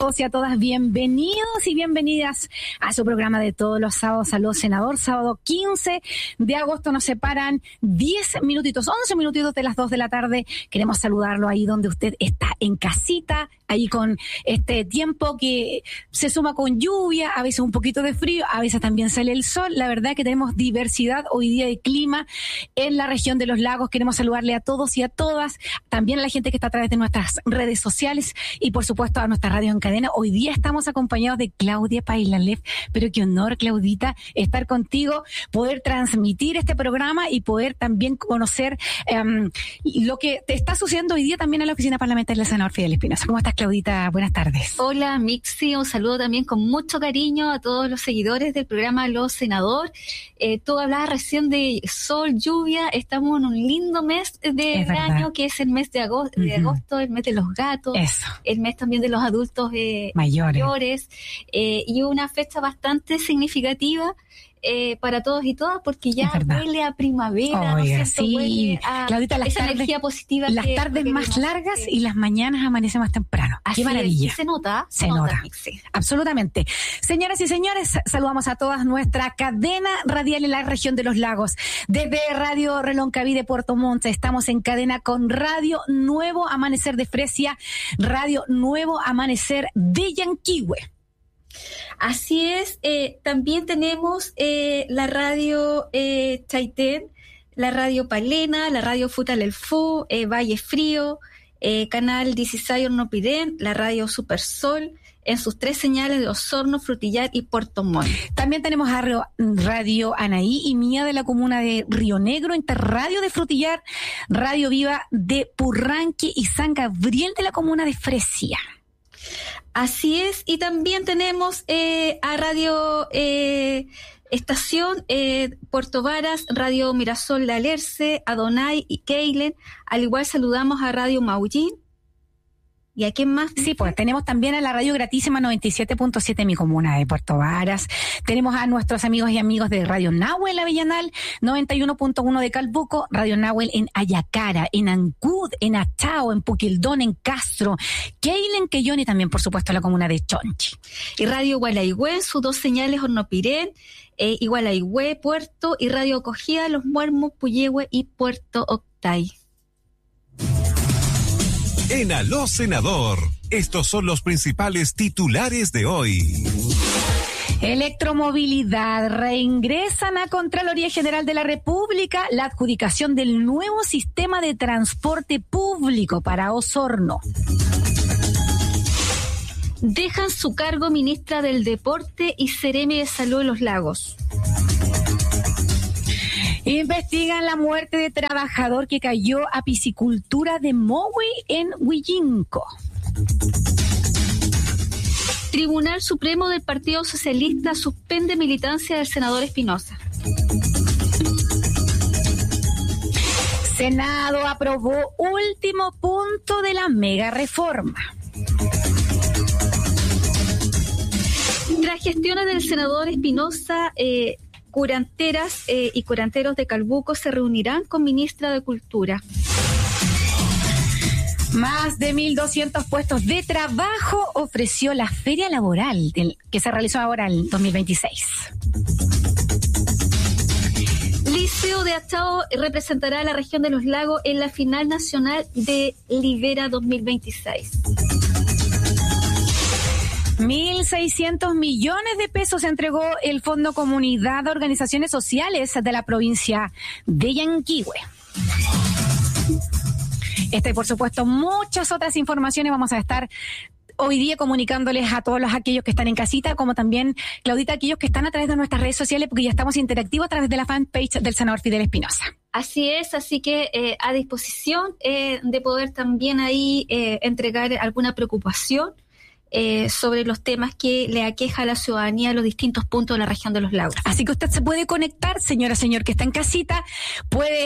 todos y a todas, bienvenidos y bienvenidas a su programa de todos los sábados, Aló Senador. Sábado 15 de agosto nos separan 10 minutitos, 11 minutitos de las 2 de la tarde. Queremos saludarlo ahí donde usted está en casita, ahí con este tiempo que se suma con lluvia, a veces un poquito de frío, a veces también sale el sol. La verdad que tenemos diversidad hoy día de clima en la región de los lagos. Queremos saludarle a todos y a todas, también a la gente que está a través de nuestras redes sociales y por supuesto a nuestra radio en cadena. Hoy día estamos acompañados de Claudia Pailalef, pero qué honor, Claudita, estar contigo, poder transmitir este programa y poder también conocer lo que te está sucediendo hoy día también en la oficina parlamentaria del senador Fidel Espinosa. ¿Cómo estás, Claudita? Buenas tardes. Hola, Mixi, un saludo también con mucho cariño a todos los seguidores del programa Aló Senador. Tú hablabas recién de sol, lluvia, estamos en un lindo mes del año, que es el mes de agosto, el mes de los gatos, el mes también de los adultos mayores y una fecha bastante significativa para todos y todas, porque ya huele a primavera, huele a Claudita, esa energía positiva. Las tardes más largas y las mañanas amanece más temprano. ¡Qué maravilla! Se nota. Sí. Absolutamente. Señoras y señores, saludamos a todas nuestra cadena radial en la región de los lagos. Desde Radio Reloncaví de Puerto Montt estamos en cadena con Radio Nuevo Amanecer de Fresia, Radio Nuevo Amanecer de Yanquihue. Así es, también tenemos la radio Chaitén, la radio Palena, la radio Futalelfú, Valle Frío, Canal 16 Hornopirén, la radio Supersol, en sus 3 señales de Osorno, Frutillar y Puerto Montt. También tenemos a Radio Anaí y Mía de la comuna de Río Negro, Interradio de Frutillar, Radio Viva de Purranque y San Gabriel de la comuna de Fresia. Así es, y también tenemos a Radio Estación Puerto Varas, Radio Mirasol de Alerce, Adonai y Keilen. Al igual saludamos a Radio Maullín. ¿Y a quién más? Sí, pues tenemos también a la radio gratísima 97.7 mi comuna de Puerto Varas. Tenemos a nuestros amigos y amigos de Radio Nahuel Avellanal, 91.1 de Calbuco, Radio Nahuel en Ayacara, en Ancud, en Achao, en Puquildón, en Castro, Keilen, Quellón y también, por supuesto, la comuna de Chonchi. Y Radio Gualaigüe, sus 2 señales Hornopirén, Igualaigüe, Puerto, y Radio Cogía, Los Muermos, Puyehue y Puerto Octay. En Aló Senador, estos son los principales titulares de hoy. Electromovilidad. Reingresan a Contraloría General de la República la adjudicación del nuevo sistema de transporte público para Osorno. Dejan su cargo ministra del Deporte y Seremi de Salud de los Lagos. Investigan la muerte de trabajador que cayó a piscicultura de Mowi en Huillinco. Tribunal Supremo del Partido Socialista suspende militancia del senador Espinosa. Senado aprobó último punto de la mega reforma. Tras gestiones del senador Espinosa, curanteras y curanteros de Calbuco se reunirán con ministra de Cultura. Más de 1.200 puestos de trabajo ofreció la feria laboral que se realizó ahora en 2026. Liceo de Achao representará a la región de los lagos en la final nacional de Libera 2026. 1.600 millones de pesos entregó el Fondo Comunidad a organizaciones sociales de la provincia de Yanquihue. Esta y por supuesto muchas otras informaciones vamos a estar hoy día comunicándoles a todos aquellos que están en casita, como también, Claudita, aquellos que están a través de nuestras redes sociales, porque ya estamos interactivos a través de la fanpage del senador Fidel Espinosa. Así es, así que a disposición de poder también ahí entregar alguna preocupación sobre los temas que le aqueja a la ciudadanía en los distintos puntos de la región de los lagos. Así que usted se puede conectar, señora, señor, que está en casita, puede